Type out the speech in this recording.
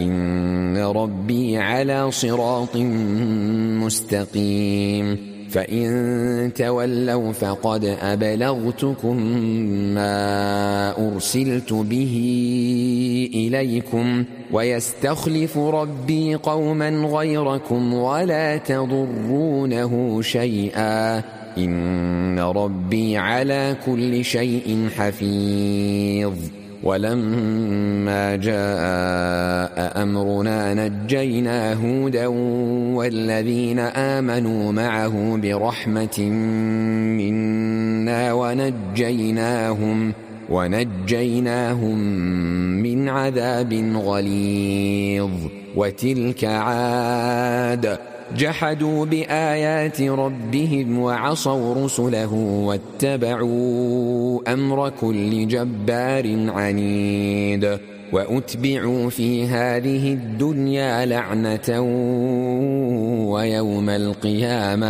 إن ربي على صراط مستقيم فإن تولوا فقد أبلغتكم ما أرسلت به إليكم ويستخلف ربي قوما غيركم ولا تضرونه شيئا إن ربي على كل شيء حفيظ ولما جاء أمرنا نجينا هودا والذين آمنوا معه برحمة منا ونجيناهم من عذاب غليظ وتلك عاد جحدوا بآيات ربهم وعصوا رسله واتبعوا أمر كل جبار عنيد وأتبعوا في هذه الدنيا لعنة ويوم القيامة